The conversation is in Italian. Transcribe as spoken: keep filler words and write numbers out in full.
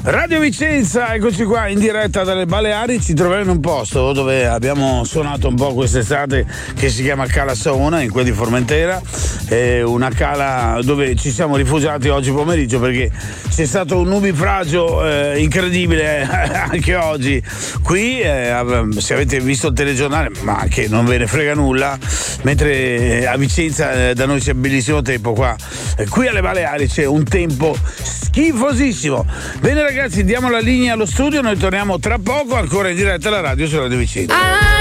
Radio Vicenza, eccoci qua in diretta dalle Baleari. Ci troviamo in un posto dove abbiamo suonato un po' quest'estate, che si chiama Cala Saona, in quel di Formentera. È una cala dove ci siamo rifugiati oggi pomeriggio perché c'è stato un nubifragio eh, incredibile anche oggi qui. Eh, se avete visto il telegiornale, ma anche non ve ne frega nulla, mentre a Vicenza eh, da noi c'è bellissimo tempo, qua eh, qui alle Baleari c'è un tempo schifosissimo. Bene ragazzi, diamo la linea allo studio, noi torniamo tra poco ancora in diretta alla radio su Radio Vicenza. Ah!